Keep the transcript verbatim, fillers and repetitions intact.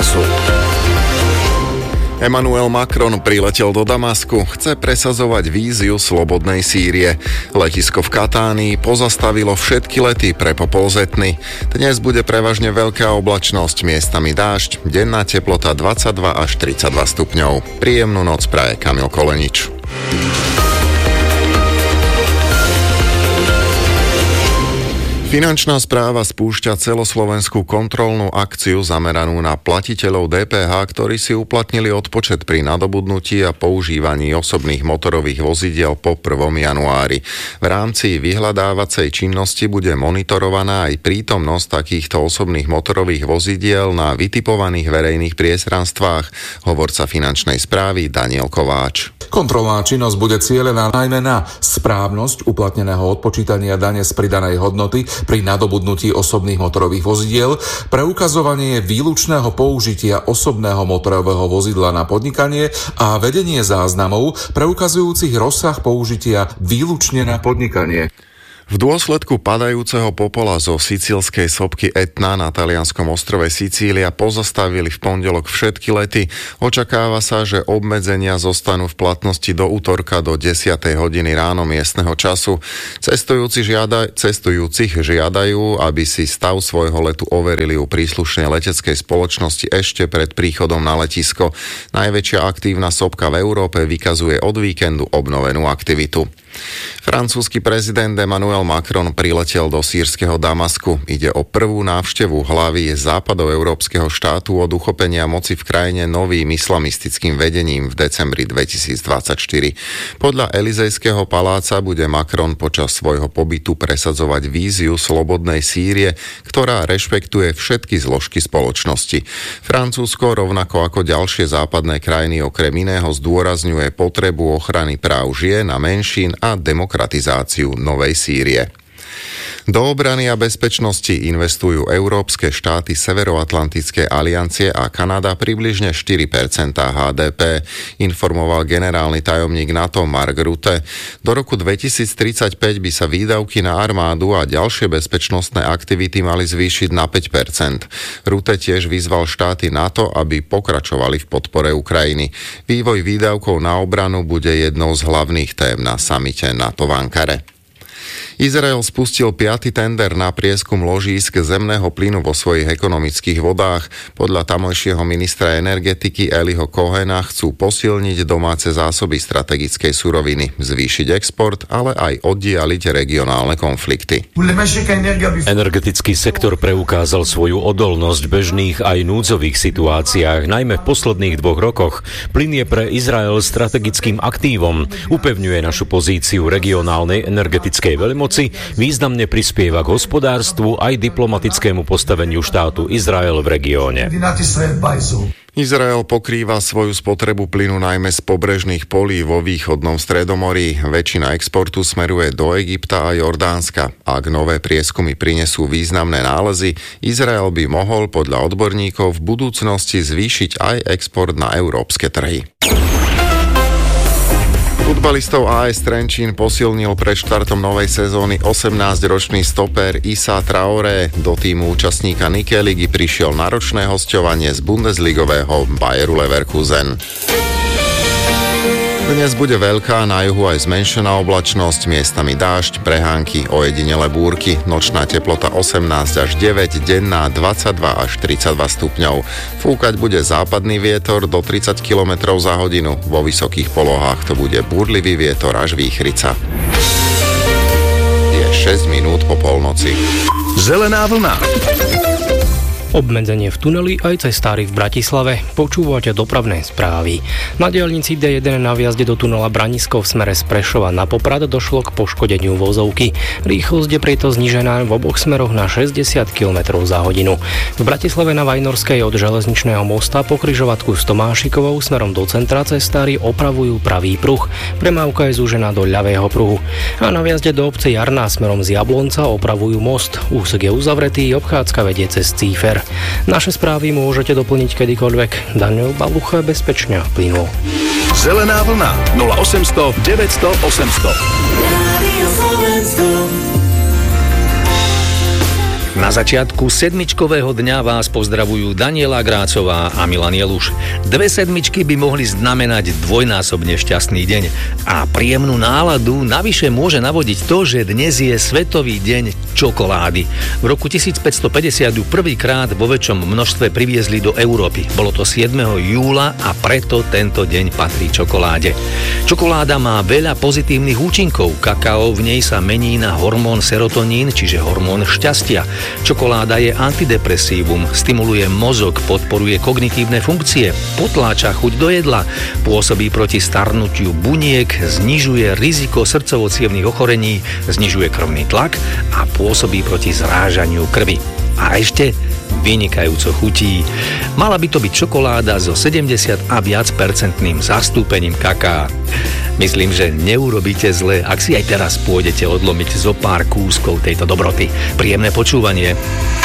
času. Emmanuel Macron priletel do Damasku, chce presadzovať víziu slobodnej Sýrie. Letisko v Katánii pozastavilo všetky lety pre popol Zetny. Dnes bude prevažne veľká oblačnosť, miestami dážď, denná teplota dvadsaťdva až tridsaťdva stupňov. Príjemnú noc praje Kamil Kolenič. Finančná správa spúšťa celoslovenskú kontrolnú akciu zameranú na platiteľov dé pé há, ktorí si uplatnili odpočet pri nadobudnutí a používaní osobných motorových vozidiel po prvom januári. V rámci vyhľadávacej činnosti bude monitorovaná aj prítomnosť takýchto osobných motorových vozidiel na vytipovaných verejných priestranstvách, hovorca finančnej správy Daniel Kováč. Kontrolná činnosť bude cielená najmä na správnosť uplatneného odpočítania dane z pridanej hodnoty pri nadobudnutí osobných motorových vozidiel, preukazovanie výlučného použitia osobného motorového vozidla na podnikanie a vedenie záznamov preukazujúcich rozsah použitia výlučne na podnikanie. V dôsledku padajúceho popola zo sicílskej sopky Etna na talianskom ostrove Sicília pozastavili v pondelok všetky lety. Očakáva sa, že obmedzenia zostanú v platnosti do útorka do desiatej hodiny ráno miestneho času. Cestujúci žiadaj, cestujúcich žiadajú, aby si stav svojho letu overili u príslušnej leteckej spoločnosti ešte pred príchodom na letisko. Najväčšia aktívna sopka v Európe vykazuje od víkendu obnovenú aktivitu. Francúzsky prezident Emmanuel Macron priletel do sýrskeho Damasku. Ide o prvú návštevu hlavy západoeurópskeho štátu od uchopenia moci v krajine novým islamistickým vedením v decembri dvetisícdvadsaťštyri. Podľa Elizejského paláca bude Macron počas svojho pobytu presadzovať víziu slobodnej Sýrie, ktorá rešpektuje všetky zložky spoločnosti. Francúzsko, rovnako ako ďalšie západné krajiny, okrem iného zdôrazňuje potrebu ochrany práv žien a menšín a demokratizáciu novej Sýrie. Do obrany a bezpečnosti investujú európske štáty Severoatlantickej aliancie a Kanada približne štyri percentá há dé pé, informoval generálny tajomník NATO Mark Rutte. Do roku dvetisíctridsaťpäť by sa výdavky na armádu a ďalšie bezpečnostné aktivity mali zvýšiť na päť percent. Rutte tiež vyzval štáty NATO, aby pokračovali v podpore Ukrajiny. Vývoj výdavkov na obranu bude jednou z hlavných tém na samite NATO v Ankare. Izrael spustil piaty tender na prieskum ložísk zemného plynu vo svojich ekonomických vodách. Podľa tamojšieho ministra energetiky Eliho Cohena chcú posilniť domáce zásoby strategickej suroviny, zvýšiť export, ale aj oddialiť regionálne konflikty. Energetický sektor preukázal svoju odolnosť v bežných aj núdzových situáciách, najmä v posledných dvoch rokoch. Plyn je pre Izrael strategickým aktívom, upevňuje našu pozíciu regionálnej energetickej veľmoci, významne prispieva k hospodárstvu aj diplomatickému postaveniu štátu Izrael v regióne. Izrael pokrýva svoju spotrebu plynu najmä z pobrežných polí vo východnom Stredomorí. Väčšina exportu smeruje do Egypta a Jordánska. Ak nové prieskumy prinesú významné nálezy, Izrael by mohol podľa odborníkov v budúcnosti zvýšiť aj export na európske trhy. Futbalistov á es Trenčín posilnil pred štartom novej sezóny osemnásťročný stoper Issa Traoré. Do týmu účastníka Nike ligy prišiel na ročné hosťovanie z bundesligového Bayeru Leverkusen. Dnes bude veľká, na juhu aj zmenšená oblačnosť, miestami dážď, prehánky, ojedinele búrky, nočná teplota osemnásť až deväť, denná dvadsaťdva až tridsaťdva stupňov. Fúkať bude západný vietor do tridsať kilometrov za hodinu, vo vysokých polohách to bude búrlivý vietor až výchrica. Je šesť minút po polnoci. Zelená vlna. Obmedzenie v tuneli aj cestári v Bratislave. Počúvate dopravné správy. Na diaľnici dé jeden na vjazde do tunela Branisko v smere z Prešova na Poprad došlo k poškodeniu vozovky. Rýchlosť je preto znížená v oboch smeroch na šesťdesiat kilometrov za hodinu. V Bratislave na Vajnorskej od železničného mosta po križovatku s Tomášikovou smerom do centra cestári opravujú pravý pruh. Premávka je zúžená do ľavého pruhu. A na vjazde do obce Jarná smerom z Jablonca opravujú most. Úsek je uzavretý, obchádzka vedie cez Cífer. Naše správy môžete doplniť kedykoľvek. Daniel Balucha bezpečne a plynulo. Zelená vlna nula osemsto deväťsto osemsto. Na začiatku sedmičkového dňa vás pozdravujú Daniela Grácová a Milan Jeluš. Dve sedmičky by mohli znamenať dvojnásobne šťastný deň a príjemnú náladu navyše môže navodiť to, že dnes je Svetový deň čokolády. V roku tisícpäťstopäťdesiat ju prvýkrát vo väčšom množstve priviezli do Európy. Bolo to siedmeho júla a preto tento deň patrí čokoláde. Čokoláda má veľa pozitívnych účinkov. Kakao v nej sa mení na hormón serotonín, čiže hormón šťastia. Čokoláda je antidepresívum, stimuluje mozog, podporuje kognitívne funkcie, potláča chuť do jedla, pôsobí proti starnutiu buniek, znižuje riziko srdcovo-cievnych ochorení, znižuje krvný tlak a pôsobí proti zrážaniu krvi. A ešte vynikajúco chutí. Mala by to byť čokoláda so sedemdesiat a viac percentným zastúpením kaká. Myslím, že neurobíte zle, ak si aj teraz pôjdete odlomiť zo pár kúskov tejto dobroty. Príjemné počúvanie.